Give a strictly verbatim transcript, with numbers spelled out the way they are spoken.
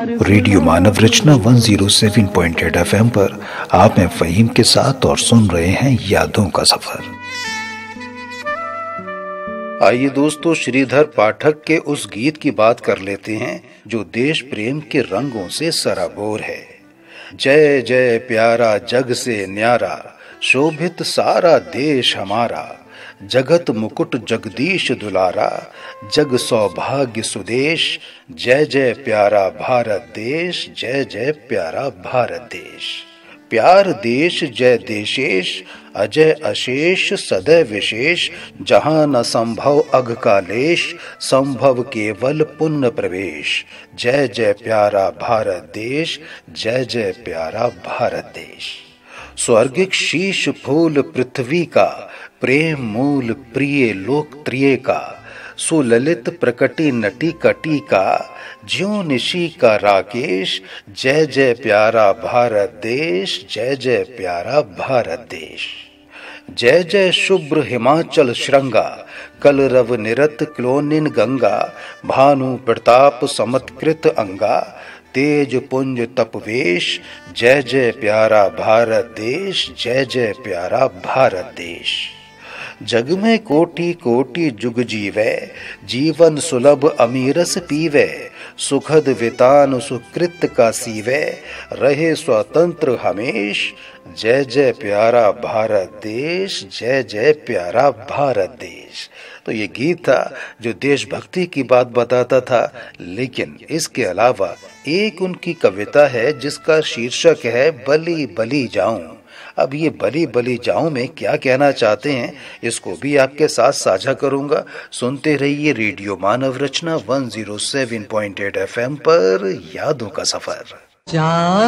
Radio मानव रचना एक सौ सात पॉइंट आठ एफएम पर आप हैं फहीम के साथ और सुन रहे हैं यादों का सफर। आइए दोस्तों, श्रीधर पाठक के उस गीत की बात कर लेते हैं जो देश प्रेम के रंगों से सराबोर है। जय जय प्यारा जग से न्यारा, शोभित सारा देश हमारा, जगत मुकुट जगदीश दुलारा, जग सौभाग्य सुदेश। जय जय प्यारा भारत देश, जय जय प्यारा भारत देश। प्यार देश जय देशेश, अजय अशेष सदैव विशेष। जहां न संभव अघ का लेश, संभव केवल पुण्य प्रवेश। जय जय प्यारा भारत देश, जय जय प्यारा भारत देश। स्वर्गिक शीश फूल पृथ्वी का, प्रेम मूल प्रिय लोकप्रिय का। सुललित प्रकटी नटी कटी का, ज्यों निशी का राकेश। जय जय प्यारा भारत देश, जय जय प्यारा भारत देश। जय जय शुभ्र हिमाचल श्रृंगा, कलरव निरत क्लोनिन गंगा। भानु प्रताप समत्कृत अंगा, तेज पुंज तपवेश। जय जय प्यारा भारत देश, जय जय प्यारा भारत देश। जग में कोटि कोटि जुग जीवे, जीवन सुलभ अमीरस पीवे। सुखद वितान सुकृत का सीवे, रहे स्वतंत्र हमेश। जय जय प्यारा भारत देश, जय जय प्यारा भारत देश। तो ये गीत था जो देशभक्ति की बात बताता था, लेकिन इसके अलावा एक उनकी कविता है जिसका शीर्षक है बली बली जाऊं। अब ये बली बली जाऊं में क्या कहना चाहते हैं, इसको भी आपके साथ साझा करूंगा। सुनते रहिए रेडियो मानव रचना एक सौ सात पॉइंट आठ एफएम पर यादों का सफर। चांद